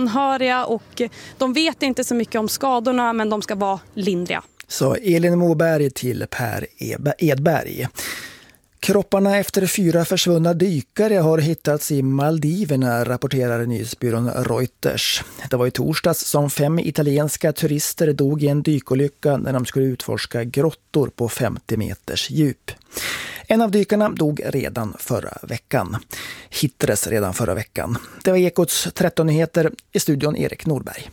anhöriga och de vet inte så mycket om skadorna, men de ska vara lindriga. Så Elin Moberg till Per Edberg. Kropparna efter 4 försvunna dykare har hittats i Maldiverna, rapporterar nyhetsbyrån Reuters. Det var i torsdags som 5 italienska turister dog i en dykolycka när de skulle utforska grottor på 50 meters djup. En av dykarna dog redan förra veckan. Hittades redan förra veckan. Det var Ekots 13 nyheter, i studion Erik Norberg.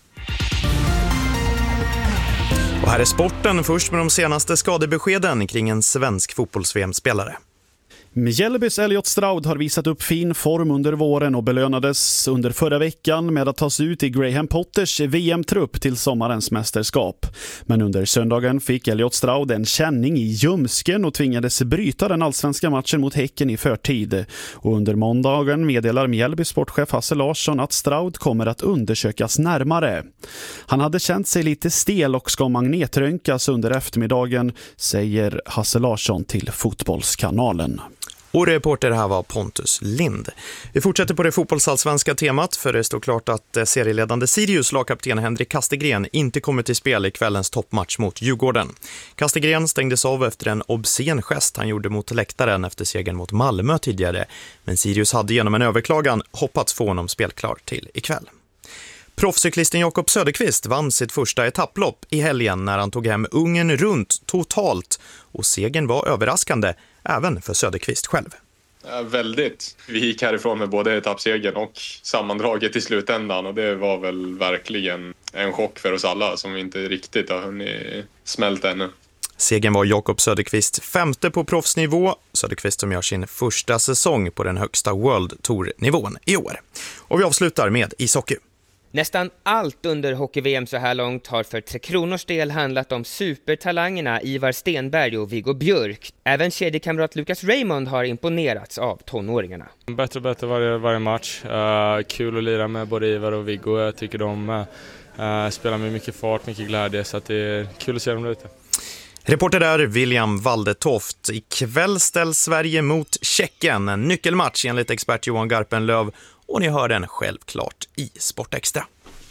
Och här är sporten, först med de senaste skadebeskeden kring en svensk fotbolls-VM-spelare. Mjällbys Elliot Stroud har visat upp fin form under våren och belönades under förra veckan med att tas ut i Graham Potters VM-trupp till sommarens mästerskap. Men under söndagen fick Elliot Stroud en känning i ljumsken och tvingades bryta den allsvenska matchen mot Häcken i förtid. Och under måndagen meddelar Mjällbys sportchef Hasse Larsson att Stroud kommer att undersökas närmare. Han hade känt sig lite stel och ska magnetröntgas under eftermiddagen, säger Hasse Larsson till Fotbollskanalen. Och reporter här var Pontus Lind. Vi fortsätter på det fotbollsallsvenska temat, för det står klart att serieledande Sirius lagkapten Henrik Kastegren inte kommer till spel i kvällens toppmatch mot Djurgården. Kastegren stängdes av efter en obscen gest han gjorde mot läktaren efter segern mot Malmö tidigare, men Sirius hade genom en överklagan hoppats få honom spelklar till ikväll. Proffscyklisten Jakob Söderqvist vann sitt första etapplopp i helgen när han tog hem Ungern runt totalt, och segern var överraskande även för Söderqvist själv. Ja, väldigt. Vi gick härifrån med både etappsegern och sammandraget i slutändan, och det var väl verkligen en chock för oss alla som inte riktigt har hunnit smälta ännu. Segern var Jakob Söderqvist 5:e på proffsnivå. Söderqvist som gör sin första säsong på den högsta World Tour-nivån i år. Och vi avslutar med ishockey. Nästan allt under hockey-VM så här långt har för Tre Kronors del handlat om supertalangerna Ivar Stenberg och Viggo Björk. Även kedjekamrat Lucas Raymond har imponerats av tonåringarna. Bättre och bättre varje match. Kul att lira med både Ivar och Viggo. Jag tycker de spelar med mycket fart, mycket glädje, så att det är kul att se dem där ute. Reporter där William Waldetoft. Ikväll ställs Sverige mot Tjeckien. En nyckelmatch enligt expert Johan Garpenlöv. Och ni hör den självklart i Sportextra.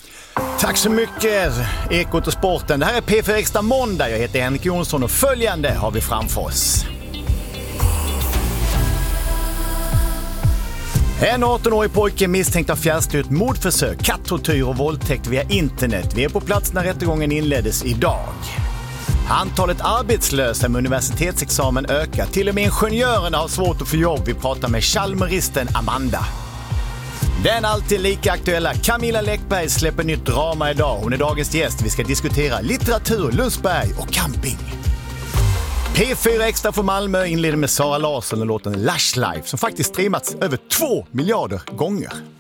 Tack så mycket, Ekot och Sporten. Det här är P4 Extra måndag. Jag heter Henrik Jonsson och följande har vi framför oss. En 18-årig pojke misstänkt av fjärrstyrt mordförsök, kattortyr och våldtäkt via internet. Vi är på plats när rättegången inleddes idag. Antalet arbetslösa med universitetsexamen ökar. Till och med ingenjörerna har svårt att få jobb. Vi pratar med Chalmeristen Amanda. Den alltid lika aktuella Camilla Läckberg släpper nytt drama idag. Hon är dagens gäst. Vi ska diskutera litteratur, Lundsberg och camping. P4 Extra för Malmö inleder med Sara Larsson och låten Lush Life som faktiskt streamats över 2 miljarder gånger.